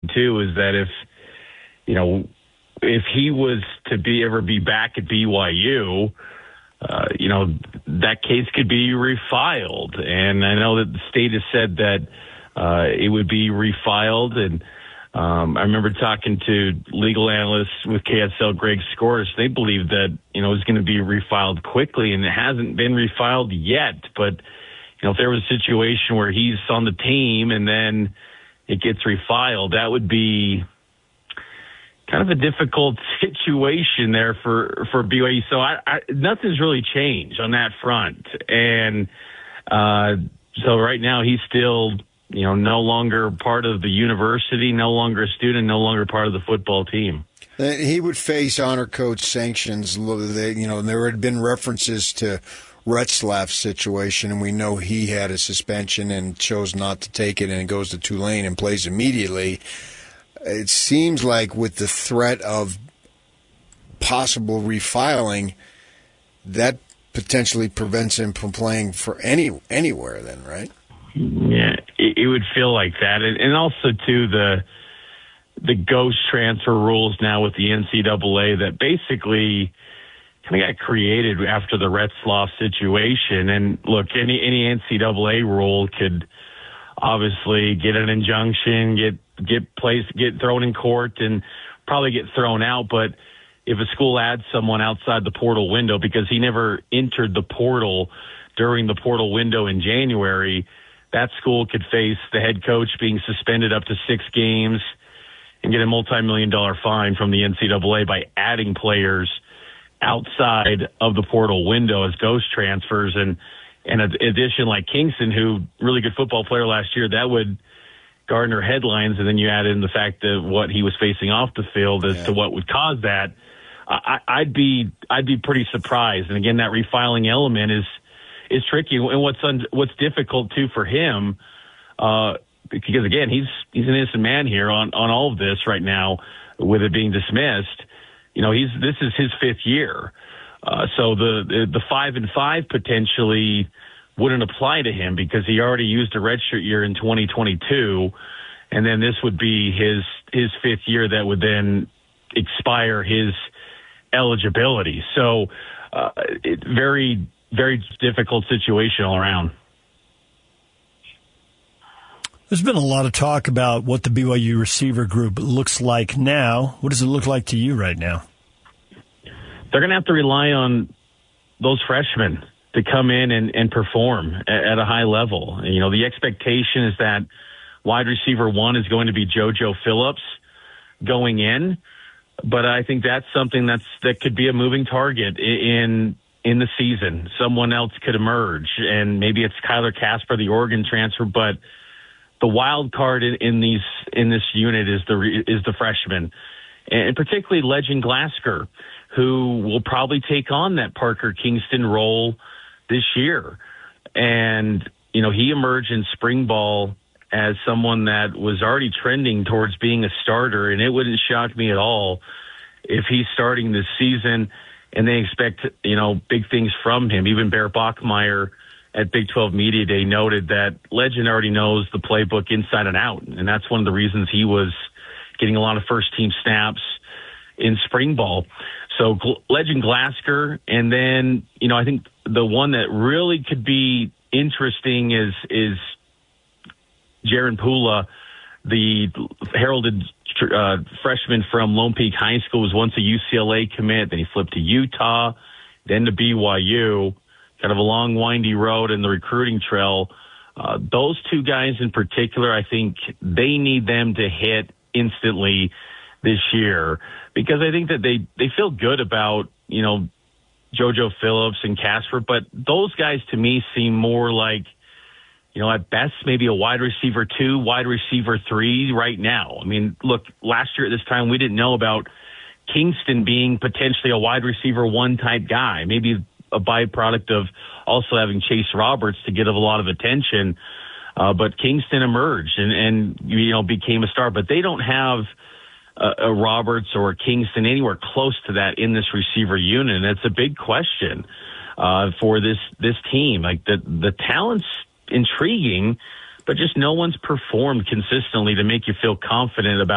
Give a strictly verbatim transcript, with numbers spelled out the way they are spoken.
too, is that if, you know, if he was to be ever be back at B Y U, uh, you know, that case could be refiled. And I know that the state has said that uh, it would be refiled. And um, I remember talking to legal analysts with K S L, Greg Scoris. They believe that, you know, it's going to be refiled quickly, and it hasn't been refiled yet. But, you know, if there was a situation where he's on the team and then it gets refiled, that would be kind of a difficult situation there for, for B Y U. So I, I, nothing's really changed on that front. And uh, so right now he's still, you know, no longer part of the university, no longer a student, no longer part of the football team. He would face honor code sanctions. You know, there had been references to Retzlaff's situation, and we know he had a suspension and chose not to take it, and it goes to Tulane and plays immediately. It seems like with the threat of possible refiling, that potentially prevents him from playing for any anywhere then, right? Yeah, it, it would feel like that. And, and also, too, the the ghost transfer rules now with the N C double A that basically kind of got created after the Retzlaff situation. And, look, any, any N C double A rule could obviously get an injunction, get get placed, get thrown in court, and probably get thrown out. But if a school adds someone outside the portal window, because he never entered the portal during the portal window in January, that school could face the head coach being suspended up to six games and get a multi-million dollar fine from the N C double A by adding players outside of the portal window as ghost transfers. And, and an addition like Kingston, who really good football player last year, that would garner headlines, and then you add in the fact of what he was facing off the field as yeah. to what would cause that. I, I'd be I'd be pretty surprised. And again, that refiling element is is tricky. And what's un, what's difficult too for him, uh, because again, he's he's an innocent man here on on all of this right now, with it being dismissed. You know, he's this is his fifth year, uh, so the, the the five and five potentially wouldn't apply to him because he already used a redshirt year in twenty twenty-two, and then this would be his his fifth year that would then expire his eligibility. So uh, it, very, very difficult situation all around. There's been a lot of talk about what the B Y U receiver group looks like now. What does it look like to you right now? They're going to have to rely on those freshmen to come in and, and perform at, at a high level. And, you know, the expectation is that wide receiver one is going to be JoJo Phillips going in, but I think that's something that's that could be a moving target in in the season. Someone else could emerge, and maybe it's Kyler Casper, the Oregon transfer, but the wild card in, in these in this unit is the is the freshman, and particularly Legend Glasgow, who will probably take on that Parker Kingston role this year. And, you know, he emerged in spring ball as someone that was already trending towards being a starter, and it wouldn't shock me at all if he's starting this season and they expect, you know, big things from him. Even Bear Bachmeier at Big twelve Media Day noted that Legend already knows the playbook inside and out, and that's one of the reasons he was getting a lot of first-team snaps in spring ball. So Legend Glasgow, and then, you know, I think the one that really could be interesting is is Jaron Pula, the heralded uh, freshman from Lone Peak High School, was once a U C L A commit, then he flipped to Utah, then to B Y U. Kind of a long, windy road in the recruiting trail. Uh, those two guys in particular, I think they need them to hit instantly this year, because I think that they, they feel good about, you know, JoJo Phillips and Casper, but those guys to me seem more like, you know, at best maybe a wide receiver two, wide receiver three right now. I mean, look, last year at this time we didn't know about Kingston being potentially a wide receiver one type guy, maybe a byproduct of also having Chase Roberts to get a lot of attention. Uh, but Kingston emerged and, and, you know, became a star, but they don't have a, a Roberts or a Kingston anywhere close to that in this receiver unit. And it's a big question, uh, for this, this team. Like the, the talent's intriguing, but just no one's performed consistently to make you feel confident about